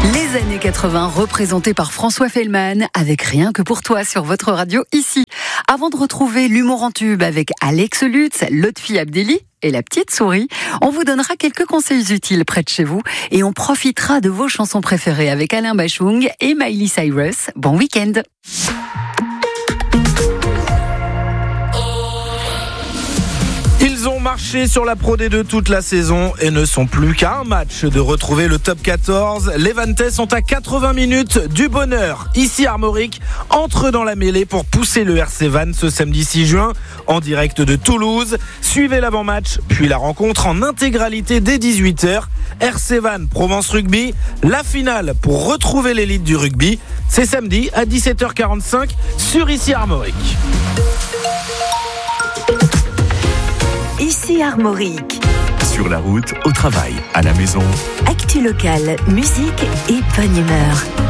Les années 80 représentées par François Fellman avec Rien que pour toi sur votre radio ici. Avant de retrouver l'humour en tube avec Alex Lutz, Lotfi Abdelli et la petite souris, on vous donnera quelques conseils utiles près de chez vous et on profitera de vos chansons préférées avec Alain Bachung et Miley Cyrus. Bon week-end. Ils ont marché sur la Pro D2 toute la saison et ne sont plus qu'à un match de retrouver le top 14. Les Vantais sont à 80 minutes du bonheur. Ici Armorique entre dans la mêlée pour pousser le RC Vannes ce samedi 6 juin en direct de Toulouse. Suivez l'avant-match puis la rencontre en intégralité dès 18h. RC Vannes Provence Rugby, la finale pour retrouver l'élite du rugby. C'est samedi à 17h45 sur Ici Armorique. Ici Armorique. Sur la route, au travail, à la maison. Actu locale, musique et bonne humeur.